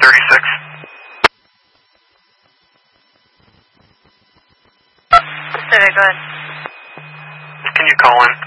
36. Pacific, go ahead. Can you call in?